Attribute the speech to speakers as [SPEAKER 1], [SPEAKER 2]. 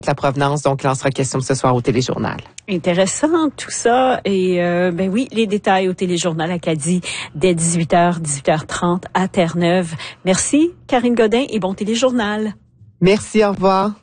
[SPEAKER 1] la provenance, donc, là, en sera question ce soir au Téléjournal.
[SPEAKER 2] Intéressant tout ça. Et oui, les détails au Téléjournal Acadie dès 18h, 18h30 à Terre-Neuve. Merci, Karine Godin, et bon Téléjournal.
[SPEAKER 1] Merci, au revoir.